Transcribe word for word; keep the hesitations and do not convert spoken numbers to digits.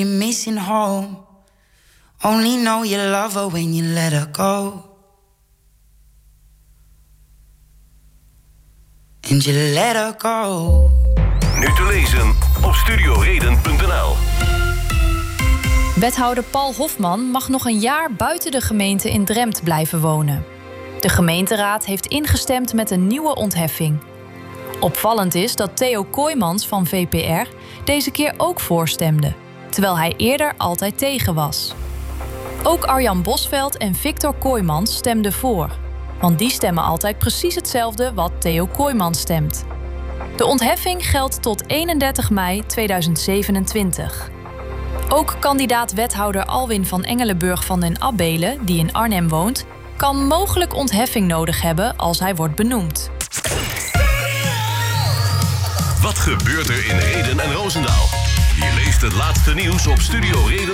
You're missing home. Only know you love her when you let her go. And you let her go. Nu te lezen op studioreden punt n l. Wethouder Paul Hofman mag nog een jaar buiten de gemeente in Drempt blijven wonen. De gemeenteraad heeft ingestemd met een nieuwe ontheffing. Opvallend is dat Theo Kooijmans van V P R deze keer ook voorstemde, terwijl hij eerder altijd tegen was. Ook Arjan Bosveld en Victor Kooijmans stemden voor, want die stemmen altijd precies hetzelfde wat Theo Kooijmans stemt. De ontheffing geldt tot eenendertig mei tweeduizend zevenentwintig. Ook kandidaat-wethouder Alwin van Engelenburg van den Abbelen, die in Arnhem woont, kan mogelijk ontheffing nodig hebben als hij wordt benoemd. Wat gebeurt er in Rheden en Roosendaal? Je leest het laatste nieuws op studio reden.